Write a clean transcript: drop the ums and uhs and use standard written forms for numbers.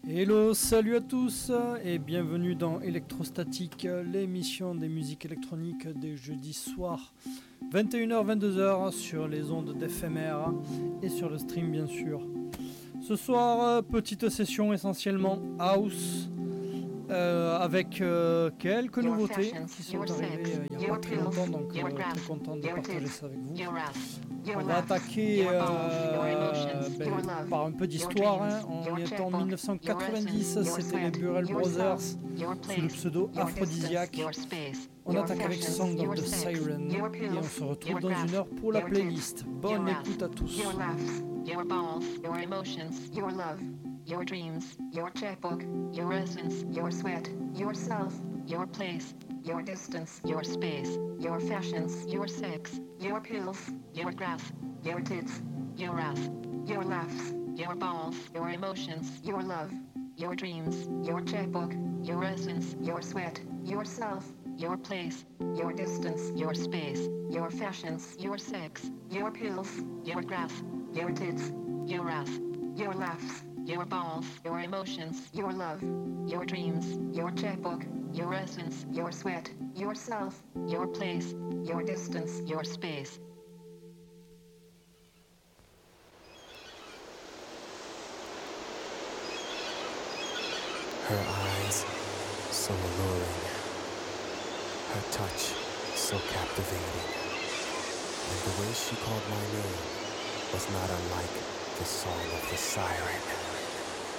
Hello, salut à tous et bienvenue dans Electrostatic, l'émission des musiques électroniques des jeudis soirs 21h-22h sur les ondes d'éphémère et sur le stream bien sûr. Ce soir, petite session essentiellement house avec quelques nouveautés qui sont arrivées il n'y a pas très longtemps, donc très content de partager ça avec vous. On va attaquer par un peu d'histoire. On est en 1990, c'était les Burrell Brothers sous le pseudo Aphrodisiac. On attaque avec Song of the Siren et on se retrouve dans une heure pour la playlist. Bonne écoute à tous. Your balls, your emotions, your love, your dreams, your checkbook, your essence, your sweat, yourself, your place, your distance, your space, your fashions, your sex, your pills, your grass, your tits, your ass, your laughs, your balls, your emotions, your love, your dreams, your checkbook, your essence, your sweat, yourself, your place, your distance, your space, your fashions, your sex, your pills, your grass, your tits, your ass, your laughs, your balls, your emotions, your love, your dreams, your checkbook, your essence, your sweat, yourself, your place, your distance, your space. Her eyes, so alluring. Her touch, so captivating. And the way she called my name was not unlike the song of the siren.